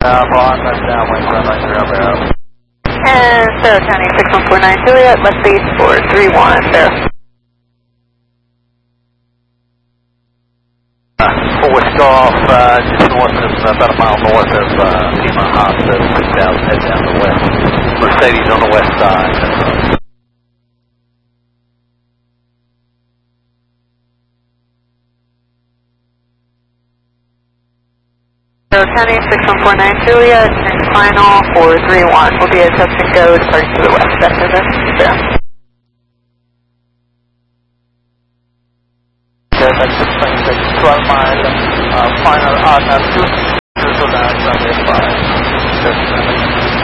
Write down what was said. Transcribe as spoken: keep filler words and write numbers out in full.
Alpha on the downwind, runway zero zero. And Sarah County six one four nine Juliet, left base four three one, Sarah. Uh, West Golf, uh, just north of, uh, about a mile north of uh, Piedmont Hospital, six thousand, head down the west. Mercedes on the west side. Sarah County six one four nine Juliet, and final four three one. Will be a touch and go departing to the west after this, Sarah. That's six point six, twelve mile, uh, final R two.